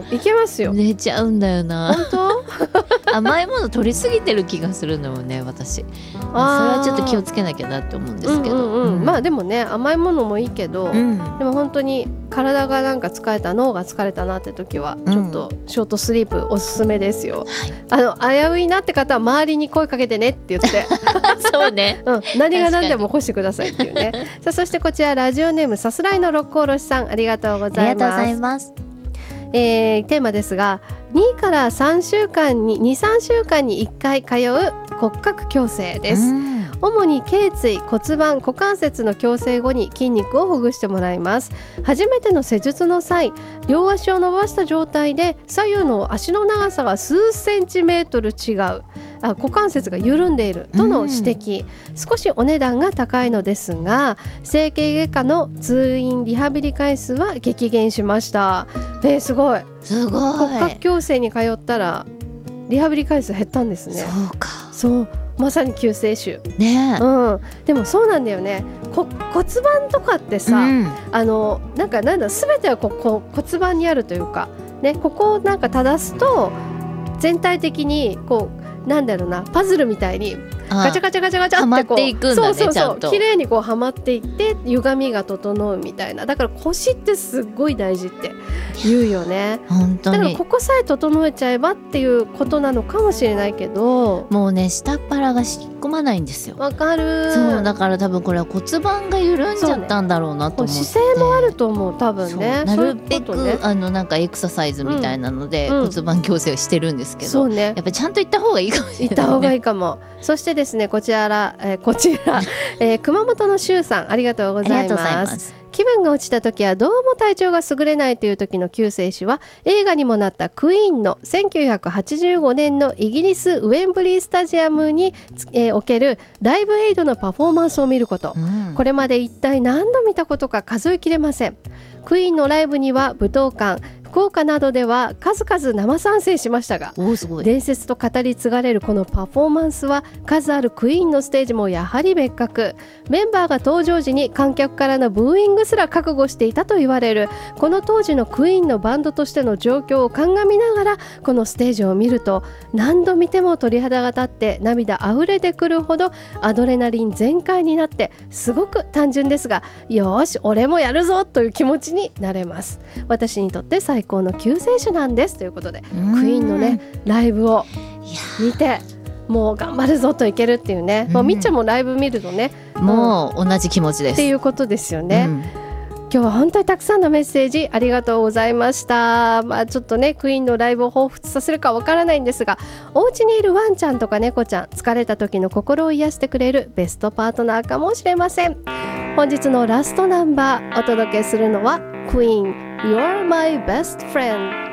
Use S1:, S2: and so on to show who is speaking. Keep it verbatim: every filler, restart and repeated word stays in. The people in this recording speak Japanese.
S1: いけますよ。
S2: 寝ちゃうんだよな。
S1: 本当
S2: 甘いもの取りすぎてる気がするのよね私。それはちょっと気をつけなきゃなって思うんですけど、
S1: うんうんうん、まあでもね甘いものもいいけど、
S2: うん、
S1: でも本当に体がなんか疲れた脳が疲れたなって時はちょっとショートスリープおすすめですよ、うん、あの危ういなって方は周りに声かけてねって言って
S2: そうね、
S1: うん、何が何でも起こしてくださいっていうねさあそしてこちらラジオネームさすらいの六甲おろしさんありがとうございます。
S2: ありがとうございます。
S1: えー、テーマですがにからさんしゅうかんに にさんしゅうかんにいっかい通う骨格矯正です、うん、主に頸椎、骨盤、股関節の矯正後に筋肉をほぐしてもらいます。初めての施術の際両足を伸ばした状態で左右の足の長さが数センチメートル違う、あ股関節が緩んでいるとの指摘、うん、少しお値段が高いのですが整形外科の通院リハビリ回数は激減しました。えー、すごい
S2: すごい
S1: 骨格矯正に通ったらリハビリ回数減ったんですね。
S2: そうか、
S1: そうまさに救世主
S2: ね、
S1: うん、でもそうなんだよね。こ骨盤とかってさ、うん、あのなんかなんだ全てはここ骨盤にあるというか、ね、ここをなんか正すと全体的にこうなんだろうなパズルみたいにガチャガチャガチャガチャってこう
S2: はまっていくんだね、
S1: そうそうそう
S2: ちゃんと
S1: 綺麗にこうはまっていって歪みが整うみたいな。だから腰ってすっごい大事って言うよね。
S2: 本当に
S1: だからここさえ整えちゃえばっていうことなのかもしれないけど
S2: もうね下っ腹が引っ込まないんですよ。
S1: わかる。
S2: そうだから多分これは骨盤が緩んじゃったんだろうなと思って、
S1: ね、姿勢もあると思う多分ね。
S2: なるべく、ね、あのなんかエクササイズみたいなので、うん、骨盤矯正をしてるんですけど、
S1: そうね、
S2: やっぱりちゃんと行った方がいいかもしれない、ね、
S1: 行った方がいいかも。そしてですねこちら、えー、こちら、えー、熊本のしゅうさんありがとうございます。ありがとうございます。気分が落ちた時はどうも体調が優れないという時の救世主は映画にもなったクイーンのせんきゅうひゃくはちじゅうごねんのイギリスウェンブリースタジアムに、えー、おけるライブエイドのパフォーマンスを見ること、うん、これまで一体何度見たことか数えきれません。クイーンのライブには武道館福岡などでは数々生参戦しましたが、
S2: すごい
S1: 伝説と語り継がれるこのパフォーマンスは数あるクイーンのステージもやはり別格。メンバーが登場時に観客からのブーイングすら覚悟していたと言われるこの当時のクイーンのバンドとしての状況を鑑みながらこのステージを見ると何度見ても鳥肌が立って涙あふれてくるほどアドレナリン全開になってすごく単純ですがよし俺もやるぞという気持ちになれます。私にとって最高の救世主なんですということでクイーンのねライブを見てもう頑張るぞといけるっていうね、もうみっちゃんもライブ見るとね
S2: もう同じ気持ちです
S1: っていうことですよね、うん、今日は本当にたくさんのメッセージありがとうございました。まあ、ちょっとねクイーンのライブを彷彿させるかわからないんですがお家にいるワンちゃんとか猫ちゃん疲れた時の心を癒してくれるベストパートナーかもしれません。本日のラストナンバーお届けするのはクイーン You're my best friend